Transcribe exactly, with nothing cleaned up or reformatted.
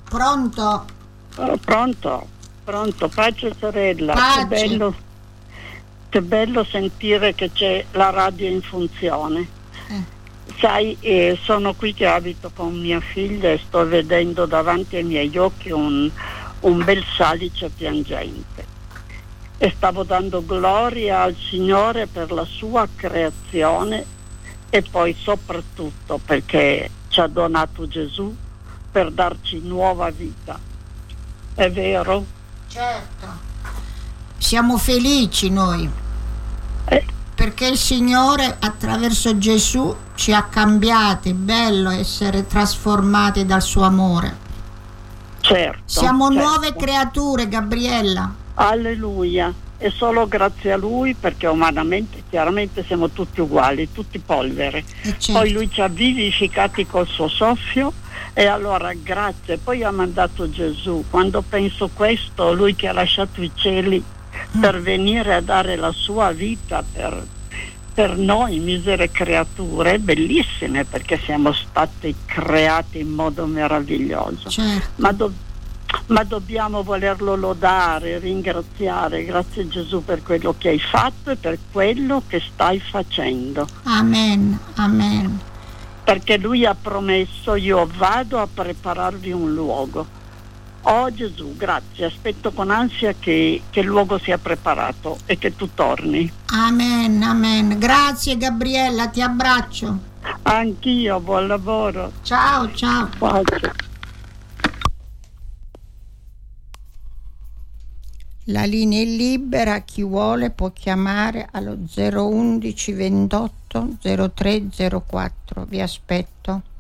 Pronto? Oh, pronto, pronto, pace sorella, Pace. Che bello, che bello sentire che c'è la radio in funzione. Eh. Sai, eh, sono qui che abito con mia figlia e sto vedendo davanti ai miei occhi un, un bel salice piangente. E stavo dando gloria al Signore per la sua creazione e poi soprattutto perché ci ha donato Gesù per darci nuova vita. È vero? Certo. Siamo felici noi. Eh, Perché il Signore attraverso Gesù ci ha cambiati, bello essere trasformati dal suo amore. certo. Siamo certo. nuove creature, Gabriella. Alleluia. E solo grazie a Lui, perché umanamente chiaramente siamo tutti uguali, tutti polvere. E certo. Poi Lui ci ha vivificati col suo soffio e allora grazie. Poi ha mandato Gesù. Quando penso questo, Lui che ha lasciato i cieli per venire a dare la sua vita per, per noi misere creature, bellissime, perché siamo stati creati in modo meraviglioso. Certo. Ma, do, ma dobbiamo volerlo lodare, ringraziare. Grazie Gesù per quello che hai fatto e per quello che stai facendo. Amen, amen. Perché Lui ha promesso: io vado a prepararvi un luogo. Oh Gesù, grazie, aspetto con ansia che, che il luogo sia preparato e che tu torni. Amen, amen. Grazie Gabriella, ti abbraccio. Anch'io, buon lavoro. Ciao, ciao. Pace. La linea è libera, chi vuole può chiamare allo zero undici ventotto zero tre zero quattro. Vi aspetto.